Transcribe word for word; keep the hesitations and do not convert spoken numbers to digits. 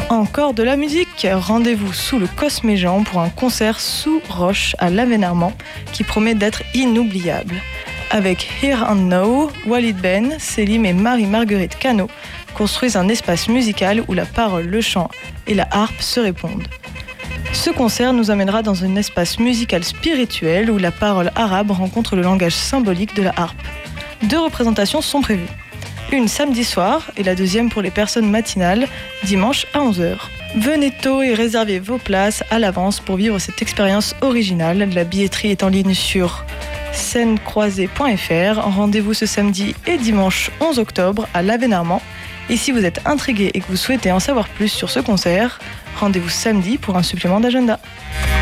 Encore de la musique, rendez-vous sous le Cosme Jean pour un concert sous roche à l'Avénèrement qui promet d'être inoubliable. Avec Here and Now, Walid Ben, Selim et Marie-Marguerite Cano construisent un espace musical où la parole, le chant et la harpe se répondent. Ce concert nous amènera dans un espace musical spirituel où la parole arabe rencontre le langage symbolique de la harpe. Deux représentations sont prévues. Une samedi soir et la deuxième pour les personnes matinales, dimanche à onze heures. Venez tôt et réservez vos places à l'avance pour vivre cette expérience originale. La billetterie est en ligne sur scène croisée point f r. Rendez-vous ce samedi et dimanche onze octobre à l'Avénèrement. Et si vous êtes intrigué et que vous souhaitez en savoir plus sur ce concert, rendez-vous samedi pour un supplément d'agenda.